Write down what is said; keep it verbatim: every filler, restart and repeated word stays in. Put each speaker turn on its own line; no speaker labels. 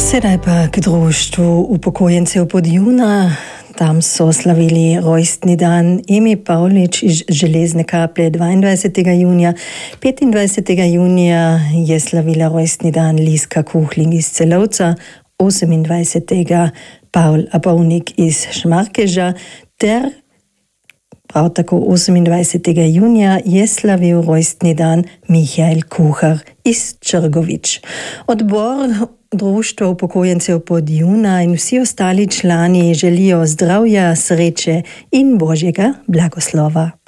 Sedaj pa k društvu upokojencev Podjuna. Tam so slavili rojstni dan Emi Pavlič iz Železne Kaplje dvaindvajsetega junija. petindvajsetega junija je slavila rojstni dan Liska Kuhling iz Celovca, osemindvajsetega Paul Apovnik iz Šmarkeža ter prav tako osemindvajsetega junija je slavil rojstni dan Mihael Kuhar iz Črgovič. Odbor Društva upokojencev Podjuna in vsi ostali člani želijo zdravja, sreče in božjega blagoslova.